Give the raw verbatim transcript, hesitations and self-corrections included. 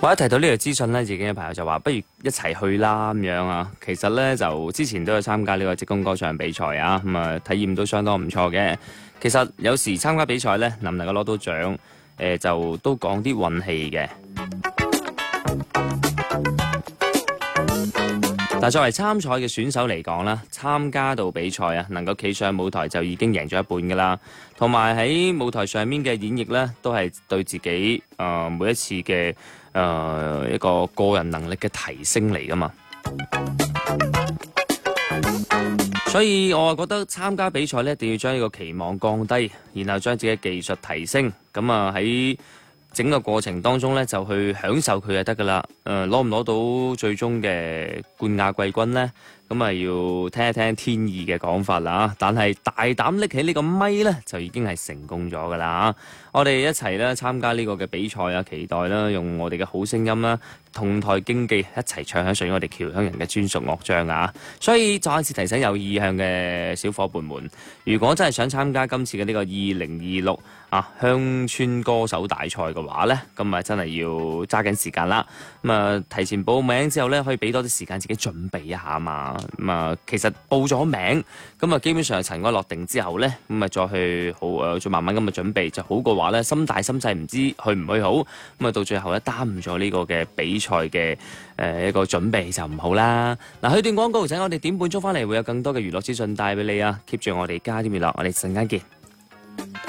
我一提到呢個資訊咧，已經有朋友就話不如一齊去啦咁樣啊。其實咧就之前都有參加呢個職工歌唱比賽啊，咁啊體驗都相當唔錯嘅。其實有時參加比賽咧，能唔能夠攞到獎，誒、呃、就都講啲運氣嘅。但作為參賽嘅選手嚟講啦，參加到比賽啊，能夠企上舞台就已經贏咗一半噶啦。同埋喺舞台上面嘅演繹咧，都係對自己誒、呃、每一次嘅誒、呃、一個個人能力嘅提升嚟噶嘛。所以我覺得參加比賽咧，一定要將呢個期望降低，然後將自己嘅技術提升。咁啊喺整個過程當中咧，就去享受佢就得噶啦。誒攞唔攞到最終嘅冠亞季軍呢？咁啊要聽一聽天意嘅講法啦。但係大膽拎起呢個咪呢，就已經係成功咗噶啦。我哋一齊咧參加呢個嘅比賽啊，期待啦，用我哋嘅好聲音啦，同台競技一齊唱響屬於我哋僑鄉人嘅專屬樂章啊！所以再一次提醒有意向嘅小伙伴們，如果真係想參加今次嘅呢個二零二六啊鄉村歌手大賽嘅話呢，咁啊真係要揸緊時間啦。咁啊提前報名之後呢，可以俾多啲時間自己準備一下嘛。咁啊其實報咗名，咁啊基本上係塵埃落定之後呢，咁啊再去好誒，再慢慢咁嘅準備就好過話呢，心大心細唔知去唔去好，咁啊到最後呢，耽誤咗呢個嘅比賽嘅誒一個準備就唔好啦。嗱，去段廣告，請我哋點半鐘翻嚟會有更多嘅娛樂資訊帶俾你啊！keep 住我哋加啲娛樂，我哋陣間見。